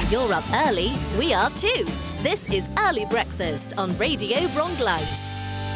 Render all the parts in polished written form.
you're up early, we are too. This is Early Breakfast on Radio Bronglice.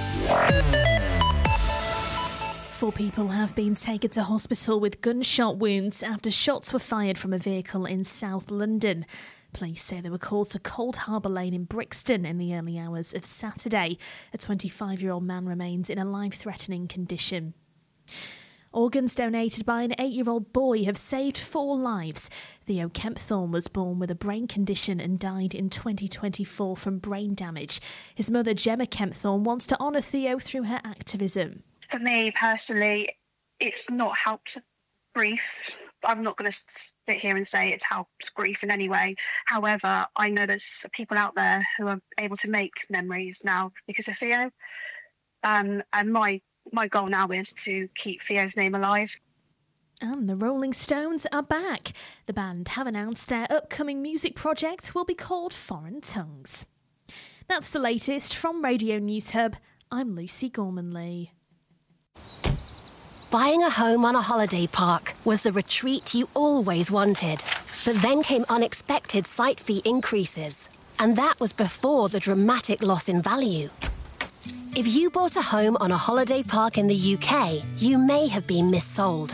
4 people have been taken to hospital with gunshot wounds after shots were fired from a vehicle in South London. Police say they were called to Cold Harbour Lane in Brixton in the early hours of Saturday. A 25-year-old man remains in a life-threatening condition. Organs donated by an 8-year-old boy have saved 4 lives. Theo Kempthorne was born with a brain condition and died in 2024 from brain damage. His mother, Gemma Kempthorne, wants to honour Theo through her activism. For me personally, it's not helped grief. I'm not going to sit here and say it's helped grief in any way. However, I know there's people out there who are able to make memories now because of Theo. And my goal now is to keep Theo's name alive. And the Rolling Stones are back. The band have announced their upcoming music project will be called Foreign Tongues. That's the latest from Radio News Hub. I'm Lucy Gormanley. Buying a home on a holiday park was the retreat you always wanted. But then came unexpected site fee increases. And that was before the dramatic loss in value. If you bought a home on a holiday park in the UK, you may have been missold.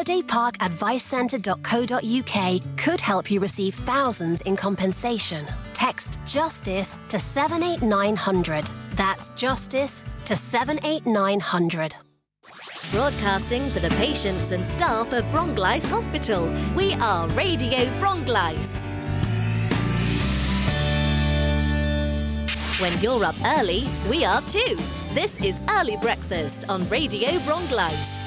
holidayparkadvicecentre.co.uk could help you receive thousands in compensation. Text JUSTICE to 78900. That's JUSTICE to 78900. Broadcasting for the patients and staff of Bronglice Hospital, we are Radio Bronglice. When you're up early, we are too. This is Early Breakfast on Radio Bronglice.